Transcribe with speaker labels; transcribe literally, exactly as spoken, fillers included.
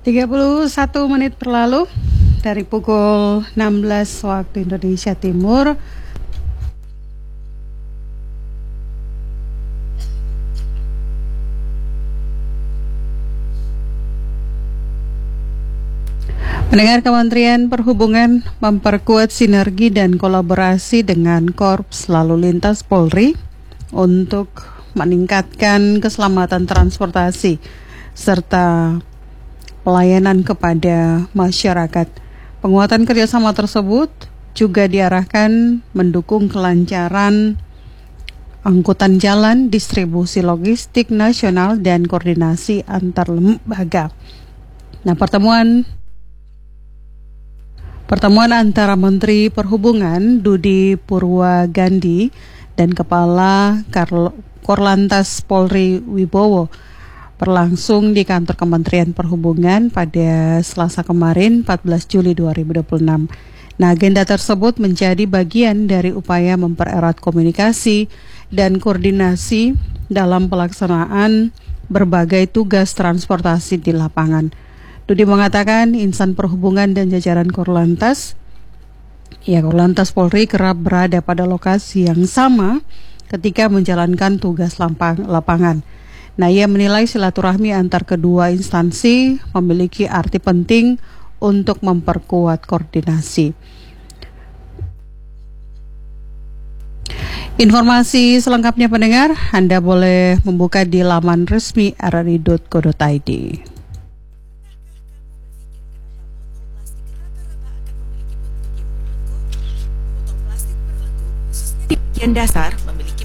Speaker 1: tiga puluh satu menit berlalu dari pukul enam belas waktu Indonesia Timur. Pendengar, Kementerian Perhubungan memperkuat sinergi dan kolaborasi dengan Korps Lalu Lintas Polri untuk meningkatkan keselamatan transportasi serta pelayanan kepada masyarakat. Penguatan kerjasama tersebut juga diarahkan mendukung kelancaran angkutan jalan, distribusi logistik nasional, dan koordinasi antar lembaga. Nah, pertemuan Pertemuan antara Menteri Perhubungan Dudi Purwagandi dan Kepala Korlantas Polri Wibowo berlangsung di kantor Kementerian Perhubungan pada Selasa kemarin, empat belas Juli dua ribu dua puluh enam. Nah, agenda tersebut menjadi bagian dari upaya mempererat komunikasi dan koordinasi dalam pelaksanaan berbagai tugas transportasi di lapangan. Dudi mengatakan insan perhubungan dan jajaran Korlantas, ya Korlantas Polri kerap berada pada lokasi yang sama ketika menjalankan tugas lampang, lapangan. Nah, ia menilai silaturahmi antar kedua instansi memiliki arti penting untuk memperkuat koordinasi. Informasi selengkapnya, pendengar, Anda boleh membuka di laman resmi r r i dot co dot i d.
Speaker 2: Dasar memiliki